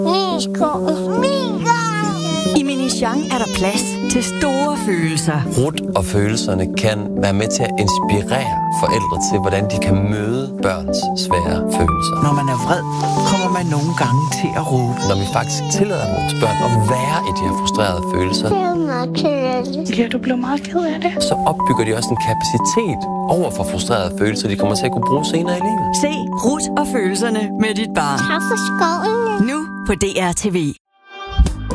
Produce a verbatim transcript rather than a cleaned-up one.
I Minichang er der plads til store følelser. Rut og følelserne kan være med til at inspirere forældre til, hvordan de kan møde børns svære følelser. Når man er vred, kommer man nogle gange til at råbe. Når vi faktisk tillader vores børn at være i de her frustrerede følelser, ja, du blev meget ked af det. Så opbygger de også en kapacitet over for frustrerede følelser, de kommer til at kunne bruge senere i livet. Se Rut og følelserne med dit barn. Nu på D R T V.